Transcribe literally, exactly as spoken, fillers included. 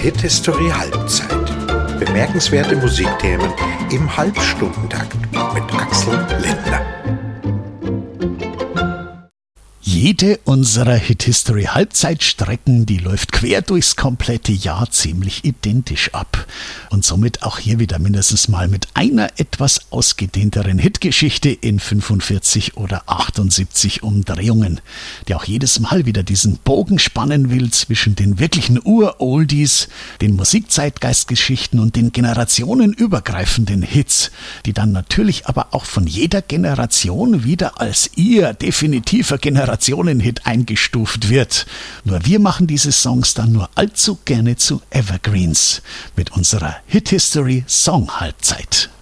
Hit History Halbzeit. Bemerkenswerte Musikthemen im Halbstundentakt mit Axel Lindner. Jede unserer Hit-History-Halbzeitstrecken, die läuft quer durchs komplette Jahr ziemlich identisch ab. Und somit auch hier wieder mindestens mal mit einer etwas ausgedehnteren Hitgeschichte in fünfundvierzig oder achtundsiebzig Umdrehungen, die auch jedes Mal wieder diesen Bogen spannen will zwischen den wirklichen Ur-Oldies, den Musikzeitgeistgeschichten und den generationenübergreifenden Hits, die dann natürlich aber auch von jeder Generation wieder als ihr definitiver Generation Hit eingestuft wird. Nur wir machen diese Songs dann nur allzu gerne zu Evergreens mit unserer Hit History Song Halbzeit.